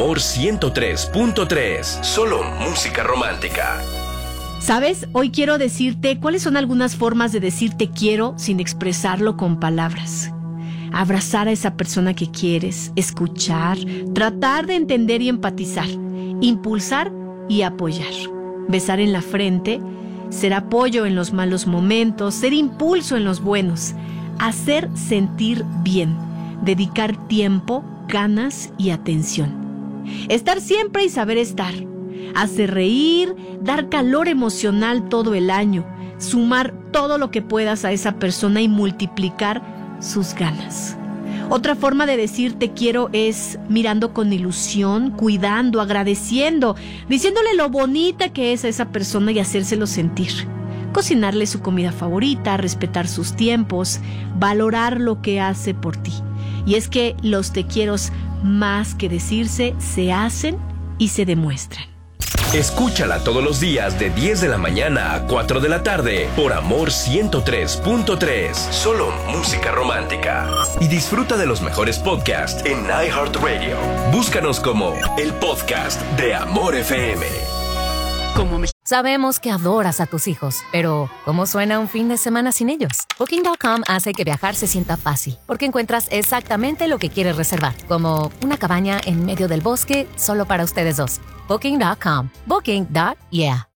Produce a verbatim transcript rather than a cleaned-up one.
Amor ciento tres punto tres. Solo música romántica. ¿Sabes? Hoy quiero decirte cuáles son algunas formas de decir te quiero sin expresarlo con palabras. Abrazar a esa persona que quieres, escuchar, tratar de entender y empatizar, impulsar y apoyar. Besar en la frente, ser apoyo en los malos momentos, ser impulso en los buenos, hacer sentir bien, dedicar tiempo, ganas y atención. Estar siempre y saber estar. Hacer reír, dar calor emocional todo el año, sumar todo lo que puedas a esa persona y multiplicar sus ganas. Otra forma de decir te quiero es mirando con ilusión, cuidando, agradeciendo, diciéndole lo bonita que es a esa persona y hacérselo sentir. Cocinarle su comida favorita, respetar sus tiempos, valorar lo que hace por ti. Y es que los te quieros, más que decirse, se hacen y se demuestran. Escúchala todos los días de diez de la mañana a cuatro de la tarde por Amor ciento tres punto tres. Solo música romántica. Y disfruta de los mejores podcasts en iHeartRadio. Búscanos como el podcast de Amor F M. Como me... Sabemos que adoras a tus hijos, pero ¿cómo suena un fin de semana sin ellos? Booking punto com hace que viajar se sienta fácil, porque encuentras exactamente lo que quieres reservar, como una cabaña en medio del bosque solo para ustedes dos. Booking punto com. Booking. Yeah.